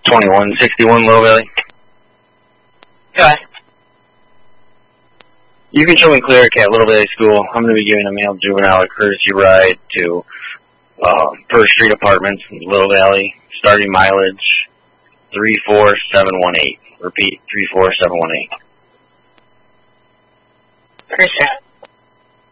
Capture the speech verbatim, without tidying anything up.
twenty-one sixty-one Little Valley. Go ahead. You can show me clear at Little Valley School. I'm going to be giving a male juvenile a courtesy ride to uh, First Street Apartments in Little Valley. Starting mileage three four seven one eight. Repeat, three four seven one eight. Appreciate it.